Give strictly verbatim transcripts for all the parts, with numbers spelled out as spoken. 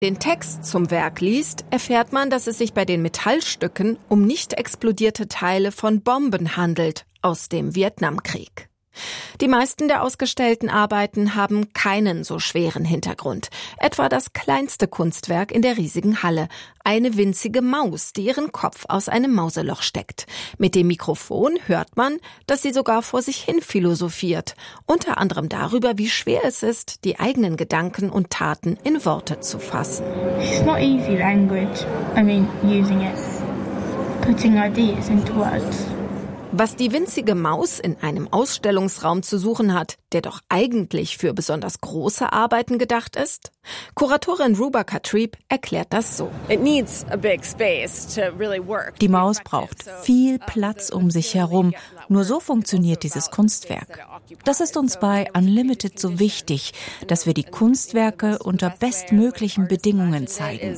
Den Text zum Werk liest, erfährt man, dass es sich bei den Metallstücken um nicht explodierte Teile von Bomben handelt aus dem Vietnamkrieg. Die meisten der ausgestellten Arbeiten haben keinen so schweren Hintergrund. Etwa das kleinste Kunstwerk in der riesigen Halle, eine winzige Maus, die ihren Kopf aus einem Mauseloch steckt. Mit dem Mikrofon hört man, dass sie sogar vor sich hin philosophiert, unter anderem darüber, wie schwer es ist, die eigenen Gedanken und Taten in Worte zu fassen. It's not easy language. I mean, using it, putting ideas into words. Was die winzige Maus in einem Ausstellungsraum zu suchen hat, der doch eigentlich für besonders große Arbeiten gedacht ist? Kuratorin Ruba Katrib erklärt das so. Die Maus braucht viel Platz um sich herum. Nur so funktioniert dieses Kunstwerk. Das ist uns bei Unlimited so wichtig, dass wir die Kunstwerke unter bestmöglichen Bedingungen zeigen.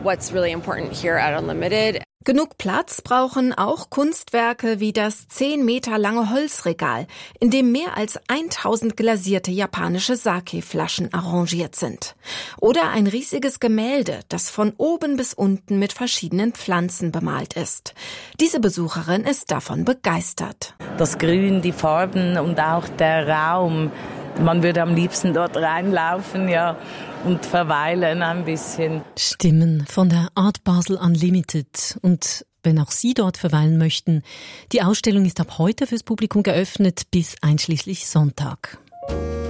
Genug Platz brauchen auch Kunstwerke wie das zehn Meter lange Holzregal, in dem mehr als tausend glasierte japanische Sake-Flaschen arrangiert sind. Oder ein riesiges Gemälde, das von oben bis unten mit verschiedenen Pflanzen bemalt ist. Diese Besucherin ist davon begeistert. Das Grün, die Farben und auch der Raum. Man würde am liebsten dort reinlaufen, ja, und verweilen ein bisschen. Stimmen von der Art Basel Unlimited. Und wenn auch Sie dort verweilen möchten, die Ausstellung ist ab heute fürs Publikum geöffnet bis einschließlich Sonntag.